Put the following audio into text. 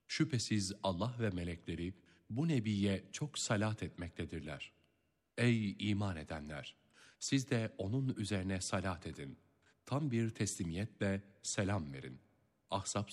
Şüphesiz Allah ve melekleri bu nebiye çok salat etmektedirler. Ey iman edenler! Siz de onun üzerine salat edin. Tam bir teslimiyetle selam verin. Ahzab